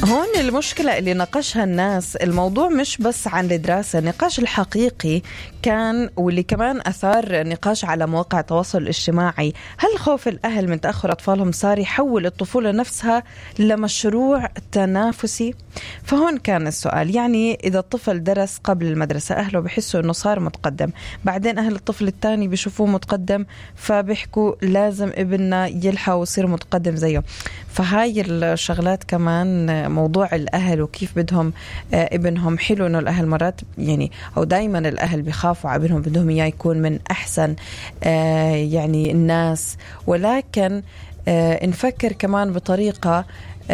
هون المشكلة اللي ناقشها الناس، الموضوع مش بس عن الدراسة، النقاش الحقيقي كان واللي كمان أثار نقاش على مواقع التواصل الاجتماعي، هل خوف الأهل من تأخر أطفالهم صار يحول الطفولة نفسها لمشروع تنافسي؟ فهون كان السؤال، يعني إذا الطفل درس قبل المدرسة أهله بحسوا أنه صار متقدم، بعدين أهل الطفل الثاني بيشوفوه متقدم فبيحكوا لازم ابننا يلحق ويصير متقدم زيه. فهاي الشغلات كمان موضوع الأهل وكيف بدهم ابنهم. حلو إنه الأهل مرات يعني أو دايما الأهل بيخافوا على ابنهم، بدهم إياه يكون من أحسن يعني الناس، ولكن نفكر كمان بطريقة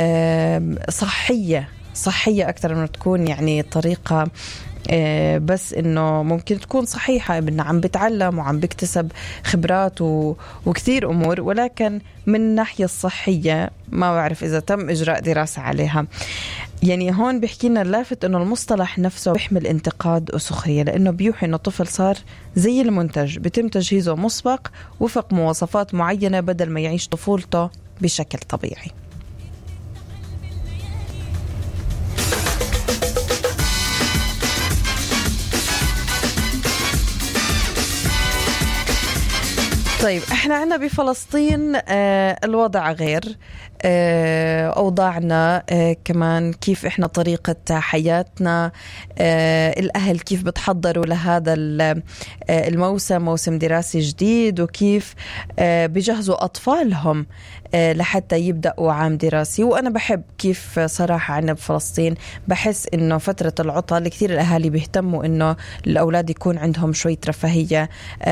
صحية أكثر من تكون يعني طريقة بس إنه ممكن تكون صحيحة، ابننا عم بتعلم وعم بيكتسب خبرات وكثير أمور، ولكن من الناحية الصحية ما بعرف إذا تم إجراء دراسة عليها. يعني هون بيحكي لنا اللافت إنه المصطلح نفسه بيحمل انتقاد وسخرية، لأنه بيوحي إنه الطفل صار زي المنتج بيتم تجهيزه مسبق وفق مواصفات معينة بدل ما يعيش طفولته بشكل طبيعي. طيب احنا عنا بفلسطين الوضع غير، أوضاعنا كمان كيف احنا طريقة حياتنا، الأهل كيف بتحضروا لهذا الموسم، موسم دراسي جديد، وكيف بيجهزوا أطفالهم لحتى يبدأوا عام دراسي. وأنا بحب كيف صراحة عنا بفلسطين بحس إنه فترة العطل كثير الأهالي بيهتموا إنه الأولاد يكون عندهم شوية رفاهية،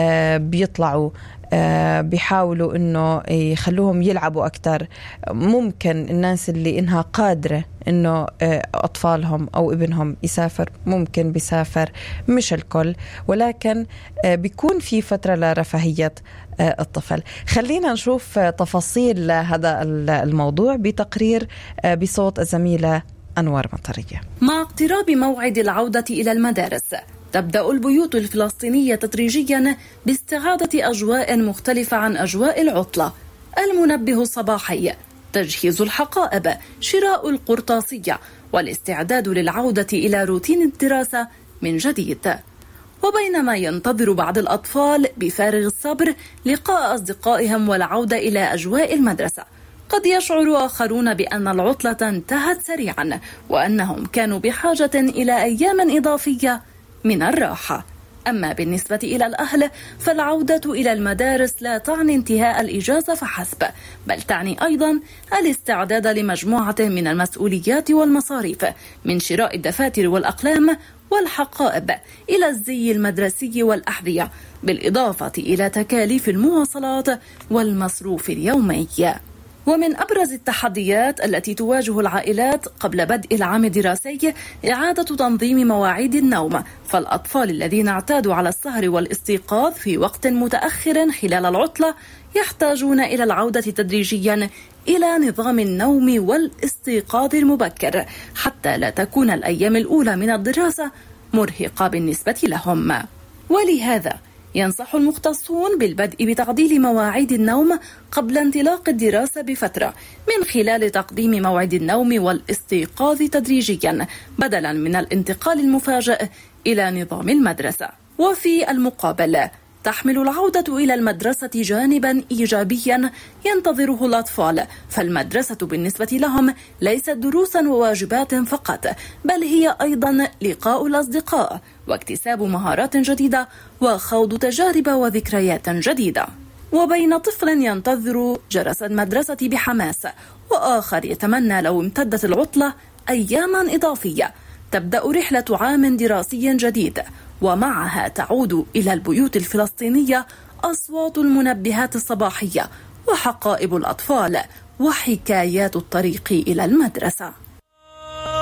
بيطلعوا بيحاولوا إنه يخلوهم يلعبوا أكتر. ممكن الناس اللي إنها قادرة إنه أطفالهم أو ابنهم يسافر ممكن بيسافر، مش الكل، ولكن بيكون في فترة لرفاهية الطفل. خلينا نشوف تفاصيل هذا الموضوع بتقرير بصوت الزميلة أنوار مطرية. مع اقتراب موعد العودة إلى المدارس تبدأ البيوت الفلسطينية تدريجيا باستعادة أجواء مختلفة عن أجواء العطلة. المنبه الصباحي، تجهيز الحقائب، شراء القرطاسية، والاستعداد للعودة إلى روتين الدراسة من جديد. وبينما ينتظر بعض الأطفال بفارغ الصبر لقاء أصدقائهم والعودة إلى أجواء المدرسة، قد يشعر آخرون بأن العطلة انتهت سريعا وأنهم كانوا بحاجة إلى أيام إضافية من الراحة. أما بالنسبة إلى الأهل فالعودة إلى المدارس لا تعني انتهاء الإجازة فحسب، بل تعني أيضا الاستعداد لمجموعة من المسؤوليات والمصاريف، من شراء الدفاتر والأقلام والحقائب إلى الزي المدرسي والأحذية، بالإضافة إلى تكاليف المواصلات والمصروف اليومي. ومن أبرز التحديات التي تواجه العائلات قبل بدء العام الدراسي إعادة تنظيم مواعيد النوم، فالأطفال الذين اعتادوا على السهر والاستيقاظ في وقت متأخر خلال العطلة يحتاجون إلى العودة تدريجيا إلى نظام النوم والاستيقاظ المبكر، حتى لا تكون الأيام الأولى من الدراسة مرهقة بالنسبة لهم. ولهذا ينصح المختصون بالبدء بتعديل مواعيد النوم قبل انطلاق الدراسة بفترة، من خلال تقديم موعد النوم والاستيقاظ تدريجيا بدلا من الانتقال المفاجئ إلى نظام المدرسة. وفي المقابل تحمل العودة إلى المدرسة جانبا إيجابيا ينتظره الأطفال، فالمدرسة بالنسبة لهم ليست دروسا وواجبات فقط، بل هي أيضا لقاء الأصدقاء واكتساب مهارات جديدة وخوض تجارب وذكريات جديدة. وبين طفل ينتظر جرس المدرسة بحماس وآخر يتمنى لو امتدت العطلة أياما إضافية، تبدأ رحلة عام دراسي جديد، ومعها تعود إلى البيوت الفلسطينية أصوات المنبهات الصباحية وحقائب الأطفال وحكايات الطريق إلى المدرسة.